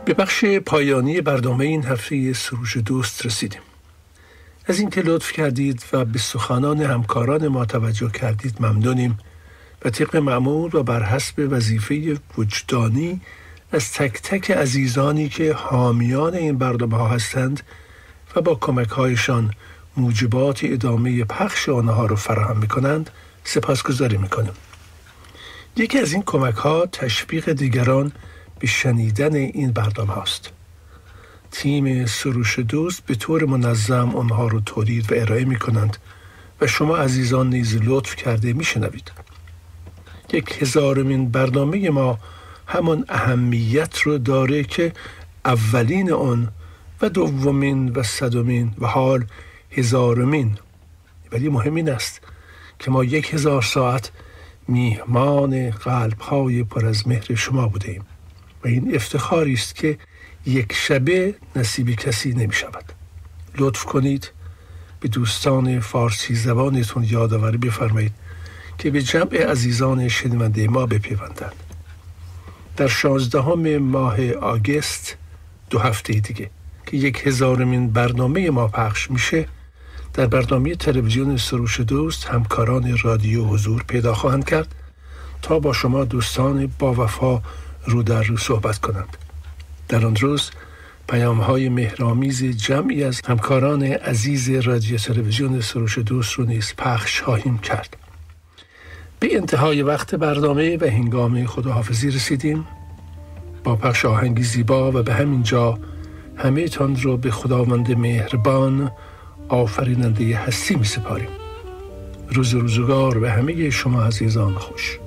به بخش پایانی برنامه این هفته سروش دوست رسیدیم. از اینکه لطف کردید و به سخنان همکاران ما توجه کردید ممنونیم و طبق معمول و بر حسب وظیفه وجدانی از تک تک عزیزانی که حامیان این برنامه ها هستند و با کمک هایشان موجبات ادامه پخش آنها را فراهم می‌کنند سپاسگزاری می‌کنیم. یکی از این کمک ها تشویق دیگران به شنیدن این برنامه هاست. تیم سروش دوست به طور منظم آنها رو تولید و ارائه می کنند و شما عزیزان نیز لطف کرده می شنوید. 1000مین برنامه ما همان اهمیت رو داره که اولین آن و دومین و صدمین و حال 1000مین. ولی مهم این است که ما 1000 ساعت میهمان قلب‌های پر از مهر شما بودیم و این افتخاری است که یک شبه نصیب کسی نمی شود. لطف کنید به دوستان فارسی زبانتون یادآوری بفرمایید که به جمع عزیزان شنونده ما بپیوندند. در 16 ماه آگوست 2 هفته دیگه که 1000مین برنامه ما پخش میشه، در برنامه تلویزیون سروش دوست همکاران رادیو حضور پیدا خواهند کرد تا با شما دوستان با وفا رو در رو صحبت کنند. در آن روز پیام‌های مهرآمیز جمعی از همکاران عزیز رادیو تلویزیون سروش دوست رو نیز پخش خواهیم کرد. به انتهای وقت برنامه و هنگام خداحافظی رسیدیم. با پخش آهنگی زیبا و به همین جا همه تان رو به خداوند مهربان آفریننده هستی می سپاریم. روز روزگار به همه شما عزیزان خوش.